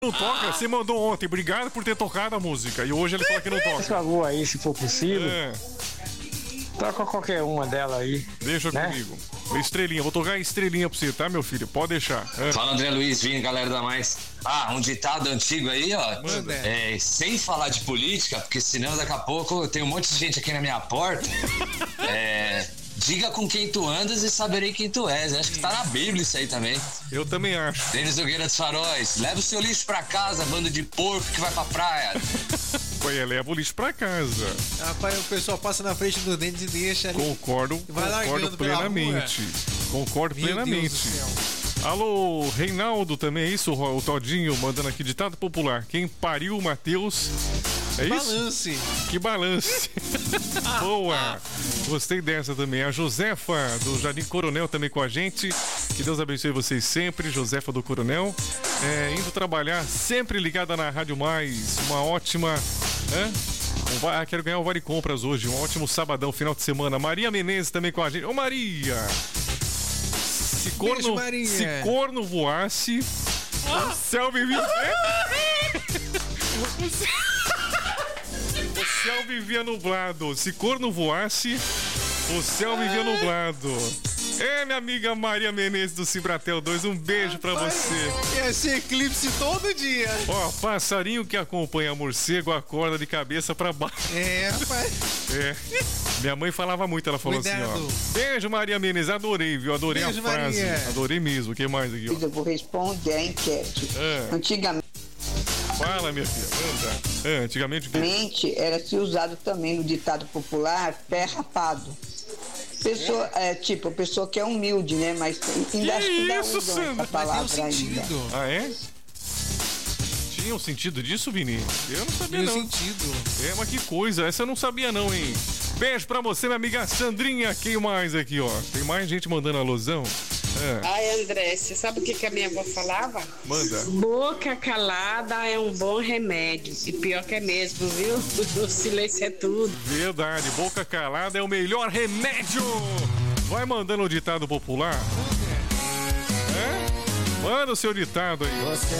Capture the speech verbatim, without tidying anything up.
Não toca? Você mandou ontem, obrigado por ter tocado a música. E hoje ele fala que não toca. Essa lagoa aí, se for possível. É. Toca qualquer uma dela aí. Deixa né? comigo. Estrelinha, vou tocar estrelinha pra você, tá, meu filho? Pode deixar. É. Fala, André Luiz, Vini, galera da Mais. Ah, um ditado antigo aí, ó. Manda. É, sem falar de política, porque senão daqui a pouco tem um monte de gente aqui na minha porta. É. Diga com quem tu andas e saberei quem tu és. Acho que tá na Bíblia isso aí também. Eu também acho. Denis Nogueira dos Faróis. Leva o seu lixo pra casa, bando de porco que vai pra praia. Ué, leva o lixo pra casa. Rapaz, o pessoal passa na frente do Denis e deixa ali. Concordo, Vai concordo plenamente. Concordo Meu plenamente. Deus do céu. Alô, Reinaldo, também é isso? O Todinho mandando aqui ditado popular. Quem pariu o Matheus. É isso? Balance. Que balance. Boa. Gostei dessa também. A Josefa do Jardim Coronel também com a gente. Que Deus abençoe vocês sempre. Josefa do Coronel. É, indo trabalhar, sempre ligada na Rádio Mais. Uma ótima... Hã? Um va- ah, quero ganhar o Vale Compras hoje. Um ótimo sabadão, final de semana. Maria Menezes também com a gente. Ô, Maria! Se corno, Beijo, Maria. se corno voasse, o céu vivia... O céu- o céu vivia nublado. Se corno voasse, o céu vivia nublado. É, minha amiga Maria Menezes do Cibratel dois, um beijo pra você. Ia ser eclipse todo dia. Ó, passarinho que acompanha morcego acorda de cabeça pra baixo. É, rapaz. É. Minha mãe falava muito, ela falou Cuidado. assim, ó. Beijo, Maria Menezes, adorei, viu? Adorei Beijo, a frase. Maria. Adorei mesmo. O que mais aqui, ó? Eu vou responder a enquete. É. Antigamente Fala, minha filha, manda. É, antigamente... era se usado também no ditado popular pé rapado. Pessoa, é, tipo, a pessoa que é humilde, né? Mas ainda acho que ainda isso, usam Sandra? essa Mas palavra tem um ainda. sentido. Ah, é? Tinha um sentido disso, Vini? Eu não sabia, Tem um não. sentido. É, mas que coisa. Essa eu não sabia, não, hein? Beijo pra você, minha amiga Sandrinha. Quem mais aqui, ó? Tem mais gente mandando alusão? É, Ai, André, você sabe o que, que a minha avó falava? manda. Boca calada é um bom remédio. E pior que é mesmo, viu? O silêncio é tudo. Verdade. Boca calada é o melhor remédio. Vai mandando o ditado popular. É? Manda o seu ditado aí. Você